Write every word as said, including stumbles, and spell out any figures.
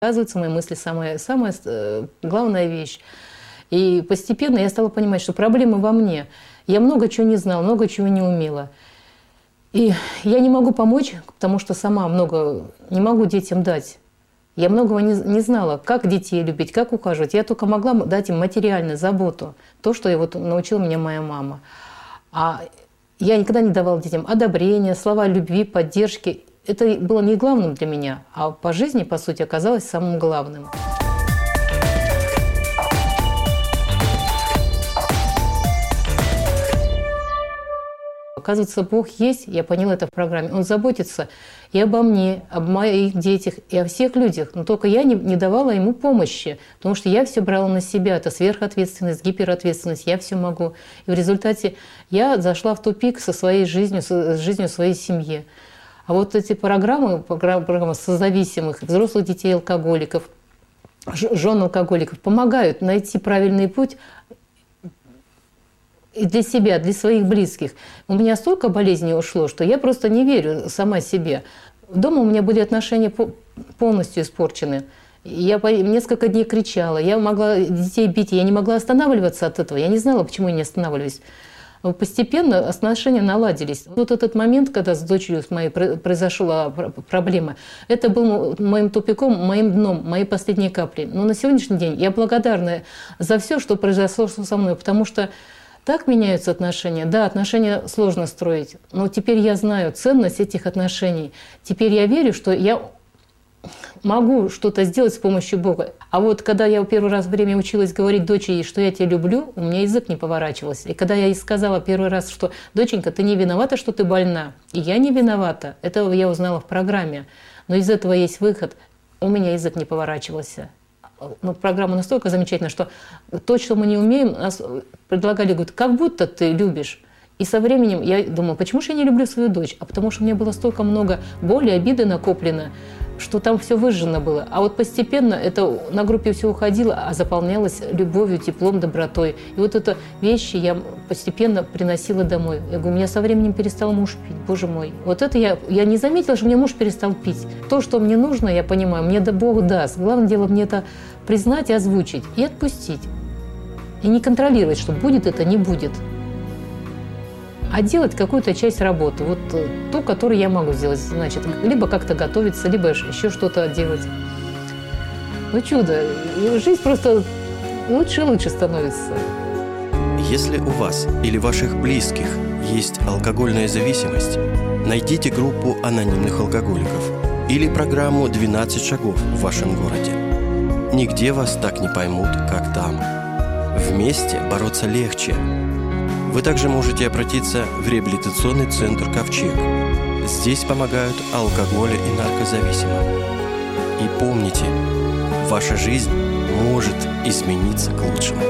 Оказывается, мои мысли самая, самая э, главная вещь. И постепенно я стала понимать, что проблемы во мне. Я много чего не знала, много чего не умела. И я не могу помочь, потому что сама много не могу детям дать. Я многого не, не знала, как детей любить, как ухаживать. Я только могла дать им материальную заботу. То, что вот научила меня моя мама. А я никогда не давала детям одобрения, слова любви, поддержки. Это было не главным для меня, а по жизни, по сути, оказалось самым главным. Оказывается, Бог есть, я поняла это в программе. Он заботится и обо мне, об моих детях, и о всех людях. Но только я не, не давала ему помощи, потому что я все брала на себя. Это сверхответственность, гиперответственность, я все могу. И в результате я зашла в тупик со своей жизнью, с жизнью своей семьи. А вот эти программы, программы созависимых, взрослых детей алкоголиков, жен алкоголиков помогают найти правильный путь и для себя, для своих близких. У меня столько болезней ушло, что я просто не верю сама себе. Дома у меня были отношения полностью испорчены. Я несколько дней кричала, я могла детей бить, я не могла останавливаться от этого. Я не знала, почему я не останавливаюсь. Постепенно отношения наладились. Вот этот момент, когда с дочерью с моей произошла проблема, это был моим тупиком, моим дном, моей последней каплей. Но на сегодняшний день я благодарна за все, что произошло со мной, потому что так меняются отношения. Да, отношения сложно строить, но теперь я знаю ценность этих отношений. Теперь я верю, что я могу что-то сделать с помощью Бога. А вот когда я первый раз время училась говорить дочери, что я тебя люблю, у меня язык не поворачивался. И когда я ей сказала первый раз, что «Доченька, ты не виновата, что ты больна», и я не виновата, этого я узнала в программе, но из этого есть выход, у меня язык не поворачивался. Но программа настолько замечательна, что то, что мы не умеем, нас предлагали, говорят, как будто ты любишь. И со временем я думала, почему же я не люблю свою дочь? А потому что у меня было столько много боли, обиды накоплено, что там все выжжено было. А вот постепенно это на группе все уходило, а заполнялось любовью, теплом, добротой. И вот это вещи я постепенно приносила домой. Я говорю, у меня со временем перестал муж пить, боже мой. Вот это я, я не заметила, что у меня муж перестал пить. То, что мне нужно, я понимаю, мне да Бог даст. Главное дело мне это признать и озвучить, и отпустить. И не контролировать, что будет это, не будет. А делать какую-то часть работы, вот ту, которую я могу сделать, значит, либо как-то готовиться, либо еще что-то делать. Ну чудо, жизнь просто лучше и лучше становится. Если у вас или ваших близких есть алкогольная зависимость, найдите группу анонимных алкоголиков или программу «двенадцать шагов» в вашем городе. Нигде вас так не поймут, как там. Вместе бороться легче. Вы также можете обратиться в реабилитационный центр «Ковчег». Здесь помогают алкоголю и наркозависимым. И помните, ваша жизнь может измениться к лучшему.